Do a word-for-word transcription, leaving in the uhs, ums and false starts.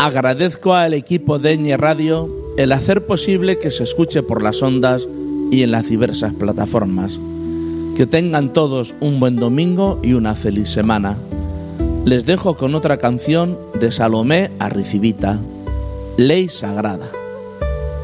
Agradezco al equipo de Ñ Radio el hacer posible que se escuche por las ondas y en las diversas plataformas. Que tengan todos un buen domingo y una feliz semana. Les dejo con otra canción de Salomé Arricivita, Ley Sagrada.